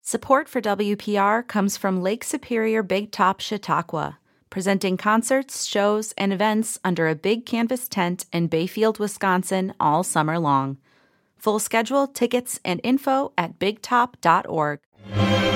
Support for WPR comes from Lake Superior Big Top Chautauqua, presenting concerts, shows, and events under a big canvas tent in Bayfield, Wisconsin all summer long. Full schedule, tickets, and info at bigtop.org.